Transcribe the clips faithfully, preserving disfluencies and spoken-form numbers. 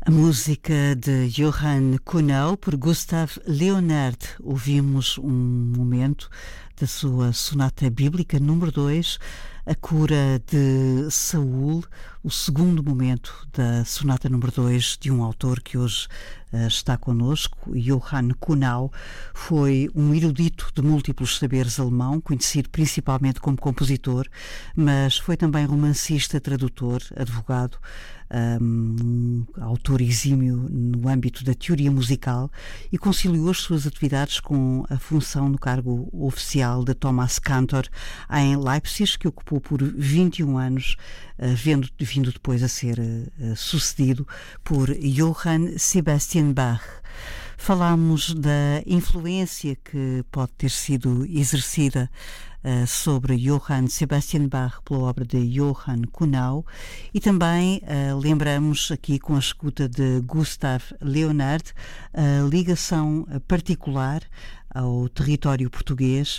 A música de Johann Kuhnau por Gustav Leonhard. Ouvimos um momento da sua sonata bíblica número dois, a cura de Saul, o segundo momento da sonata número dois de um autor que hoje uh, está connosco. Johann Kuhnau foi um erudito de múltiplos saberes alemão, conhecido principalmente como compositor, mas foi também romancista, tradutor, advogado, um, autor exímio no âmbito da teoria musical, e conciliou as suas atividades com a função no cargo oficial de Thomas Cantor em Leipzig, que ocupou por vinte e um anos, uh, vendo, vindo depois a ser uh, sucedido por Johann Sebastian Bach. Falámos da influência que pode ter sido exercida uh, sobre Johann Sebastian Bach pela obra de Johann Kuhnau, e também uh, lembramos aqui, com a escuta de Gustav Leonhard, a ligação particular ao território português.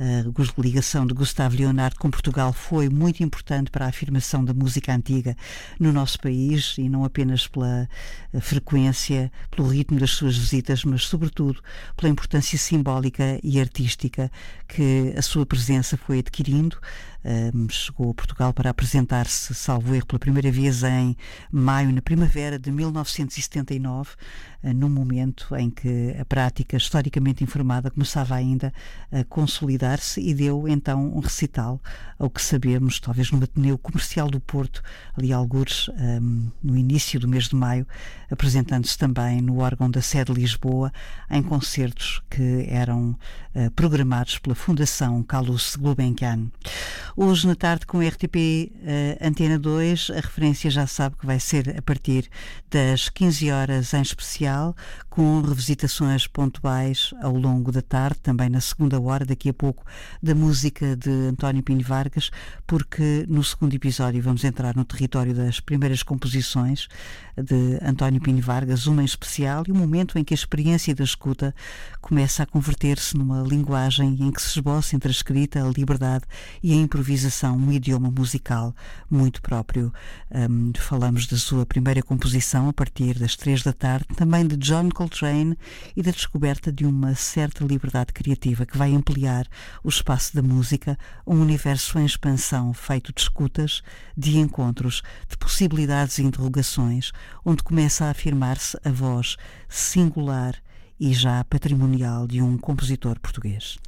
A ligação de Gustav Leonhard com Portugal foi muito importante para a afirmação da música antiga no nosso país, e não apenas pela frequência, pelo ritmo das suas visitas, mas sobretudo pela importância simbólica e artística que a sua presença foi adquirindo. Um, chegou a Portugal para apresentar-se, salvo erro, pela primeira vez em maio, na primavera de mil novecentos e setenta e nove, uh, num momento em que a prática historicamente informada começava ainda a consolidar-se, e deu então um recital, ao que sabemos, talvez no Ateneu Comercial do Porto, ali algures, um, no início do mês de maio, apresentando-se também no órgão da sede de Lisboa, em concertos que eram uh, programados pela Fundação Carlos Gulbenkian. Hoje na tarde, com a R T P uh, Antena dois, a referência já sabe que vai ser a partir das quinze horas em especial, com revisitações pontuais ao longo da tarde, também na segunda hora, daqui a pouco, da música de António Pinho Vargas, porque no segundo episódio vamos entrar no território das primeiras composições de António Pinho Vargas, uma em especial, e um momento em que a experiência da escuta começa a converter-se numa linguagem em que se esboça entre a escrita, a liberdade e a improvisação, um idioma musical muito próprio. Um, falamos da sua primeira composição a partir das três da tarde, também de John Coltrane, e da descoberta de uma certa liberdade criativa que vai ampliar o espaço da música, um universo em expansão feito de escutas, de encontros, de possibilidades e interrogações, onde começa a afirmar-se a voz singular e já patrimonial de um compositor português.